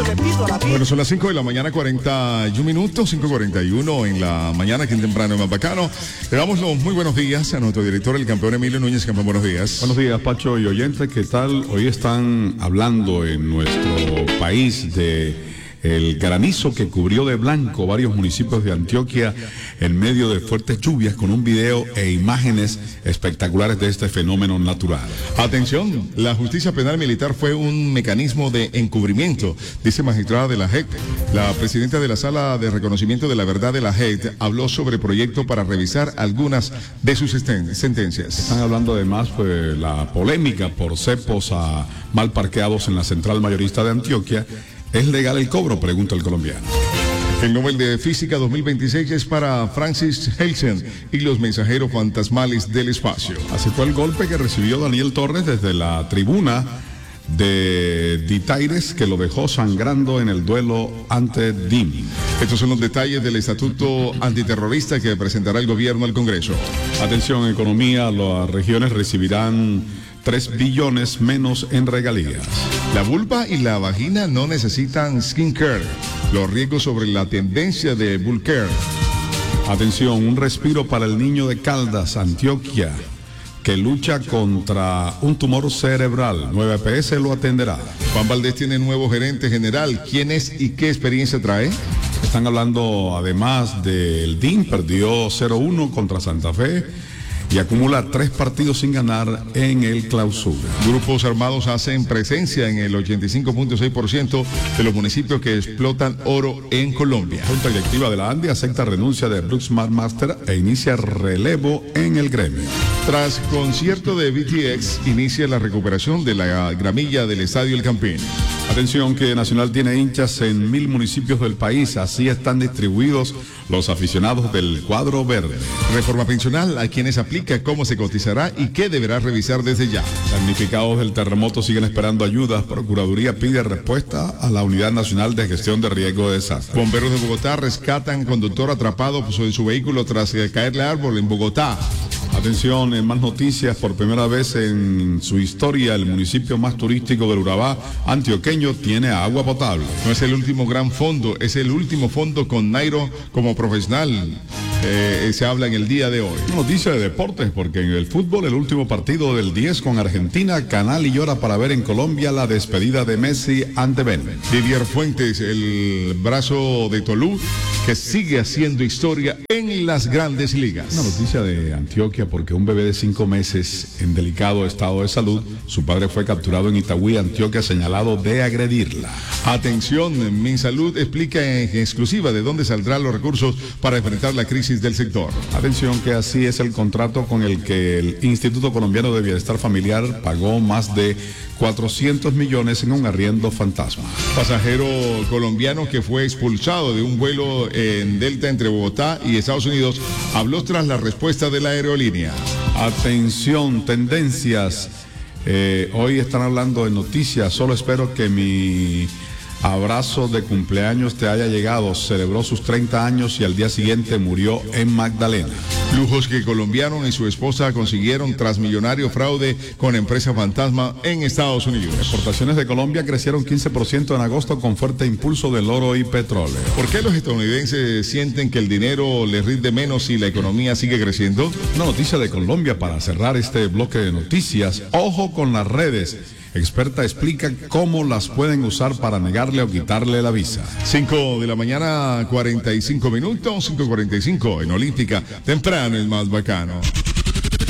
le pido a la vida. Bueno, son las 5 de la mañana, 41 minutos, 5:41 en la mañana, aquí en Temprano, más bacano. Le damos los muy buenos días a nuestro director, el campeón Emilio Núñez. Campeón, buenos días. Buenos días, Pacho y oyentes, ¿qué tal? Hoy están hablando en nuestro país de el granizo que cubrió de blanco varios municipios de Antioquia en medio de fuertes lluvias, con un video e imágenes espectaculares de este fenómeno natural. Atención, la justicia penal militar fue un mecanismo de encubrimiento, dice magistrada de la JEP. La presidenta de la Sala de Reconocimiento de la Verdad de la JEP habló sobre proyecto para revisar algunas de sus sentencias. Están hablando además de la polémica por cepos mal parqueados en la central mayorista de Antioquia. ¿Es legal el cobro?, pregunta el colombiano. El Nobel de Física 2026 es para Francis Helsen y los mensajeros fantasmales del espacio. Así fue el golpe que recibió Daniel Torres desde la tribuna de Ditaires, que lo dejó sangrando en el duelo ante DIM. Estos son los detalles del estatuto antiterrorista que presentará el gobierno al Congreso. Atención, economía, las regiones recibirán 3 billones menos en regalías. La vulva y la vagina no necesitan skincare. Los riesgos sobre la tendencia de Vulcare. Atención, un respiro para el niño de Caldas, Antioquia, que lucha contra un tumor cerebral. 9PS lo atenderá. Juan Valdés tiene nuevo gerente general. ¿Quién es y qué experiencia trae? Están hablando además del DIM, perdió 0-1 contra Santa Fe y acumula 3 partidos sin ganar en el Clausura. Grupos armados hacen presencia en el 85.6% de los municipios que explotan oro en Colombia. La Junta Directiva de la ANDI acepta renuncia de Brooks Master e inicia relevo en el gremio. Tras concierto de BTS, inicia la recuperación de la gramilla del Estadio El Campín. Atención, que Nacional tiene hinchas en 1000 municipios del país. Así están distribuidos los aficionados del cuadro verde. Reforma pensional, a quienes aplica, cómo se cotizará y qué deberá revisar desde ya. Damnificados del terremoto siguen esperando ayudas. Procuraduría pide respuesta a la Unidad Nacional de Gestión de Riesgo de Desastre. Bomberos de Bogotá rescatan conductor atrapado en su vehículo tras caerle árbol en Bogotá. Atención, en más noticias, por primera vez en su historia, el municipio más turístico del Urabá antioqueño tiene agua potable. No es el último gran fondo, es el último fondo con Nairo como profesional. Se habla en el día de hoy. Noticia de deportes, porque en el fútbol, el último partido del 10 con Argentina, Canal y llora para ver en Colombia la despedida de Messi ante Ben. Didier Fuentes, el brazo de Tolú, que sigue haciendo historia en las grandes ligas. Una noticia de Antioquia, porque un bebé de 5 meses en delicado estado de salud, su padre fue capturado en Itagüí, Antioquia, señalado de agredirla. Atención, MinSalud explica en exclusiva de dónde saldrán los recursos para enfrentar la crisis del sector. Atención, que así es el contrato con el que el Instituto Colombiano de Bienestar Familiar pagó más de 400 millones en un arriendo fantasma. Pasajero colombiano que fue expulsado de un vuelo en Delta entre Bogotá y Estados Unidos habló tras la respuesta de la aerolínea. Atención, tendencias. Hoy están hablando de noticias. Solo espero que mi abrazo de cumpleaños te haya llegado. Celebró sus 30 años y al día siguiente murió en Magdalena. Lujos que colombiano y su esposa consiguieron tras millonario fraude con empresa fantasma en Estados Unidos. Exportaciones de Colombia crecieron 15% en agosto con fuerte impulso del oro y petróleo. ¿Por qué los estadounidenses sienten que el dinero les rinde menos y la economía sigue creciendo? Una noticia de Colombia para cerrar este bloque de noticias. Ojo con las redes. Experta explica cómo las pueden usar para negarle o quitarle la visa. 5 de la mañana, 45 minutos, 5:45 en Olímpica. Temprano, el más bacano.